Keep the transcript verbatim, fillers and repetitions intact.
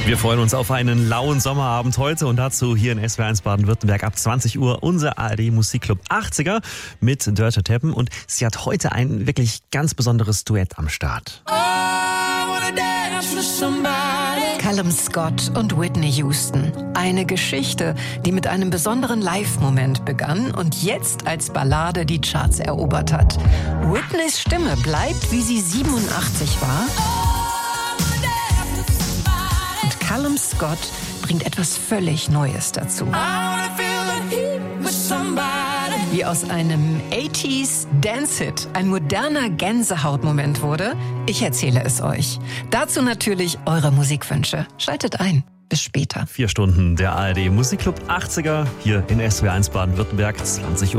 Wir freuen uns auf einen lauen Sommerabend heute und dazu hier in S W R eins Baden-Württemberg ab zwanzig Uhr unser A R D Musikclub achtziger mit Dörte Teppen und sie hat heute ein wirklich ganz besonderes Duett am Start. Callum Scott und Whitney Houston. Eine Geschichte, die mit einem besonderen Live-Moment begann und jetzt als Ballade die Charts erobert hat. Whitneys Stimme bleibt, wie sie siebenundachtzig war. Und Callum Scott bringt etwas völlig Neues dazu. Wie aus einem achtziger Dance-Hit ein moderner Gänsehautmoment wurde, ich erzähle es euch. Dazu natürlich eure Musikwünsche. Schaltet ein. Bis später. Vier Stunden der A R D Musikclub achtziger hier in S W R eins Baden-Württemberg, zwanzig Uhr.